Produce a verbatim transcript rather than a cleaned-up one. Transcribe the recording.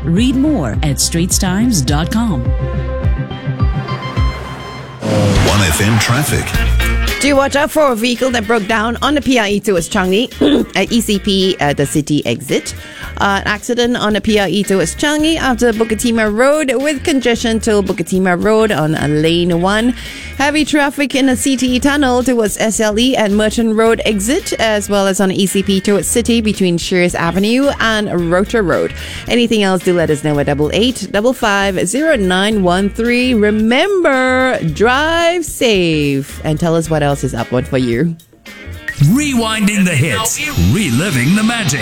Read more at straits times dot com. one F M traffic. Do watch out for a vehicle that broke down on the P R E towards Changi at E C P at the city exit. Uh, an accident on the P R E towards Changi after Bukit Timah Road with congestion till Bukit Timah Road on uh, lane one. Heavy traffic in the C T E tunnel towards S L E and Merchant Road exit, as well as on E C P towards City between Shears Avenue and Rota Road. Anything else, do let us know at double eight double five zero nine one three. Remember, drive safe and tell us what else is up one for you. Rewinding the hits, reliving the magic.